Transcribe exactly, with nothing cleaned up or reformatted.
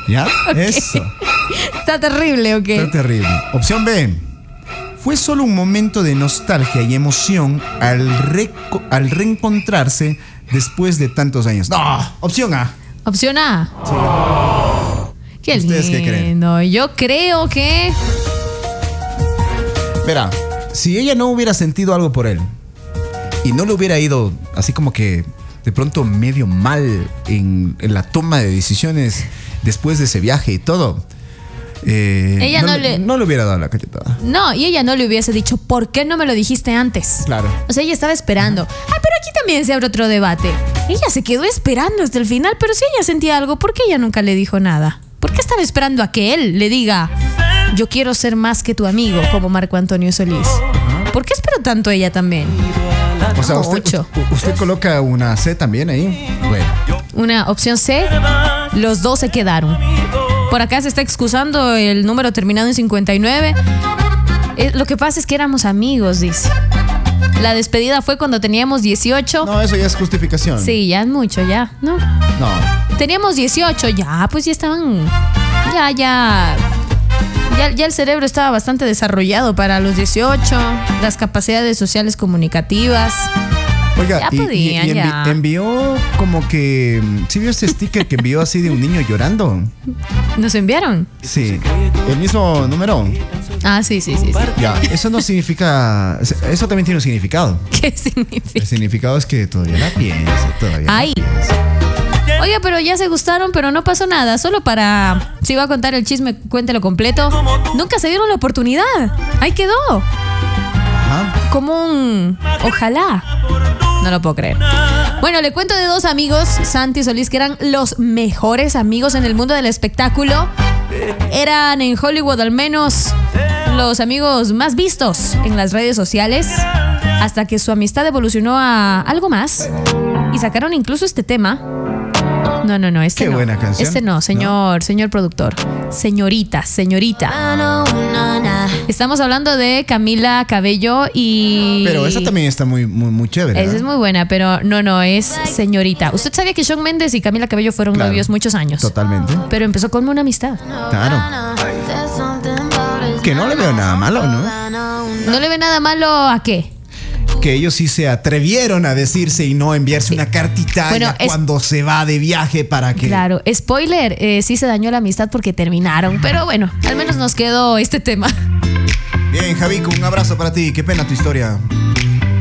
¿Ya? Okay. Eso. Está terrible, ¿ok? Está terrible. Opción B. Fue solo un momento de nostalgia y emoción al, reco- al reencontrarse después de tantos años. No, opción A. Opción A. Sí. Qué ¿Ustedes qué creen? lindo. Yo creo que... Verá, si ella no hubiera sentido algo por él y no le hubiera ido así como que de pronto medio mal en, en la toma de decisiones después de ese viaje y todo, eh, Ella no no, le- no le hubiera dado la cachetada. No, y ella no le hubiese dicho, ¿por qué no me lo dijiste antes? Claro. O sea, ella estaba esperando. Ah, pero aquí también se abre otro debate. Ella se quedó esperando hasta el final, pero si ella sentía algo, ¿por qué ella nunca le dijo nada? ¿Por qué estaba esperando a que él le diga, yo quiero ser más que tu amigo, como Marco Antonio Solís? ¿Por qué esperó tanto ella también? O sea, usted, Ocho. usted, usted coloca una C también ahí. Bueno. Una opción C, los dos se quedaron. Por acá se está excusando el número terminado en cincuenta y nueve. Eh, lo que pasa es que éramos amigos, dice. La despedida fue cuando teníamos dieciocho. No, eso ya es justificación. Sí, ya es mucho, ya, ¿no? No. Teníamos dieciocho, ya, pues ya estaban. Ya, ya. Ya, ya el cerebro estaba bastante desarrollado para los dieciocho. Las capacidades sociales comunicativas. Oiga, Ya y, y- podían, y envi- ya. envió como que... ¿Sí vio este sticker que envió así de un niño llorando? ¿Nos enviaron? Sí. ¿El mismo número? Ah, sí, sí, sí, sí. Ya, eso no significa... Eso también tiene un significado. ¿Qué significa? El significado es que todavía la piensa, todavía la Ay. Oiga, pero ya se gustaron, pero no pasó nada. Solo para... Si iba a contar el chisme, cuéntelo completo. Nunca se dieron la oportunidad. Ahí quedó. Ajá. Como un... Ojalá. No lo puedo creer. Bueno, le cuento de dos amigos, Santi y Solís, que eran los mejores amigos en el mundo del espectáculo. Eran en Hollywood al menos los amigos más vistos en las redes sociales, hasta que su amistad evolucionó a algo más y sacaron incluso este tema. No, no, no, este Qué no. buena canción. Este no, señor, señor productor. Señorita, señorita. Estamos hablando de Camila Cabello y... Pero esa también está muy, muy, muy chévere. Esa ¿eh? es muy buena, pero no, no, es señorita. ¿Usted sabía que Shawn Mendes y Camila Cabello fueron Claro. novios muchos años? Totalmente. Pero empezó como una amistad. Claro. Que no le veo nada malo, ¿no? ¿No le ve nada malo a qué? Que ellos sí se atrevieron a decirse y no enviarse una cartita Bueno, ya es- cuando se va de viaje para que... Claro, spoiler, eh, sí se dañó la amistad porque terminaron. Pero bueno, al menos nos quedó este tema. Bien, Javico, un abrazo para ti. Qué pena tu historia.